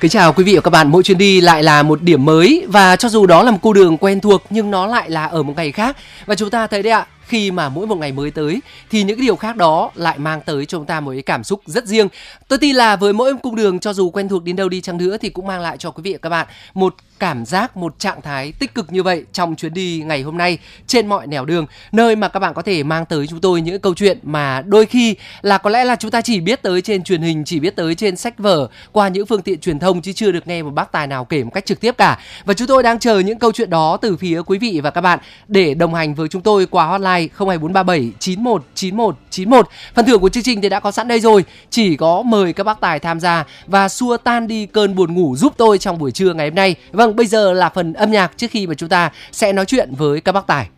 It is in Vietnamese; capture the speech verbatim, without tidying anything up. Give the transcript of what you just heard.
Kính chào quý vị và các bạn, mỗi chuyến đi lại là một điểm mới và cho dù đó là một cung đường quen thuộc nhưng nó lại là ở một ngày khác. Và chúng ta thấy đấy ạ, khi mà mỗi một ngày mới tới thì những cái điều khác đó lại mang tới cho chúng ta một cái cảm xúc rất riêng. Tôi tin là với mỗi cung đường cho dù quen thuộc đến đâu đi chăng nữa thì cũng mang lại cho quý vị và các bạn một cảm giác, một trạng thái tích cực như vậy trong chuyến đi ngày hôm nay trên mọi nẻo đường, nơi mà các bạn có thể mang tới chúng tôi những câu chuyện mà đôi khi là có lẽ là chúng ta chỉ biết tới trên truyền hình, chỉ biết tới trên sách vở, qua những phương tiện truyền thông chứ chưa được nghe một bác tài nào kể một cách trực tiếp cả. Và chúng tôi đang chờ những câu chuyện đó từ phía quý vị và các bạn để đồng hành với chúng tôi qua hotline không hai bốn ba bảy chín một chín một chín một. Phần thưởng của chương trình thì đã có sẵn đây rồi, chỉ có mời các bác tài tham gia và xua tan đi cơn buồn ngủ giúp tôi trong buổi trưa ngày hôm nay. Vâng, bây giờ là phần âm nhạc trước khi mà chúng ta sẽ nói chuyện với các bác tài.